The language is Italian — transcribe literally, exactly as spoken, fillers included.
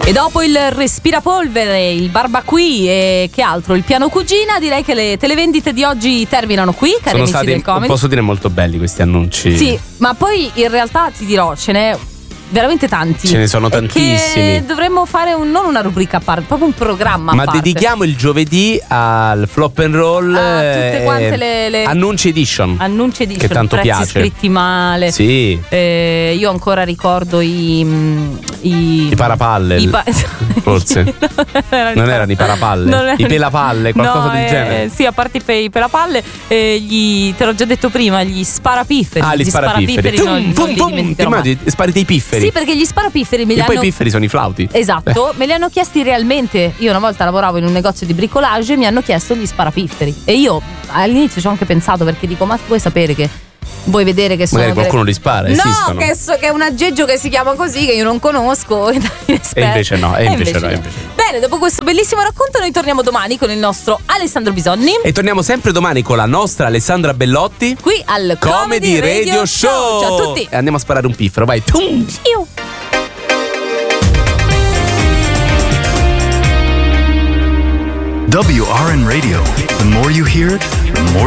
E dopo il respirapolvere, il barbacui e che altro, il piano cugina, direi che le televendite di oggi terminano qui, cari Sono amici stati, del comedy. posso dire, molto belli questi annunci. Sì, ma poi in realtà ti dirò, ce n'è veramente tanti. Ce ne sono E tantissimi. che dovremmo fare un, non una rubrica a parte, proprio un programma a Ma parte. dedichiamo il giovedì al flop and roll, Ah, tutte eh, quante le, le annunci edition. annunci edition, che tanto prezzi piace. scritti male. Sì. Eh, io ancora ricordo i mm, i, I parapalle, i pa- forse. Non erano i parapalle, Non erano- i pelapalle, qualcosa no, del eh, genere. Sì, a parte i, pe- i pelapalle, eh, gli, te l'ho già detto prima, gli sparapifferi. Ah, gli sparapifferi. non, non Tum, li tum, ti dimenticherò mai. immagini? Spari dei pifferi. Sì, perché gli sparapifferi me li E poi hanno... i pifferi sono i flauti. Esatto, me li hanno chiesti realmente. Io una volta lavoravo in un negozio di bricolage e mi hanno chiesto gli sparapifferi. E io all'inizio ci ho anche pensato, perché dico, ma vuoi sapere che... Vuoi vedere che sono... Magari qualcuno li spara, No, esistono. che, so, che è un aggeggio che si chiama così, che io non conosco. E invece no, e invece no, e invece no. Bene, dopo questo bellissimo racconto noi torniamo domani con il nostro Alessandro Bisonni. E torniamo sempre domani con la nostra Alessandra Bellotti Qui al Comedy Radio Show. Ciao a tutti. E andiamo a sparare un piffero, vai. Tum. Io. W R N Radio. The more you hear it, the more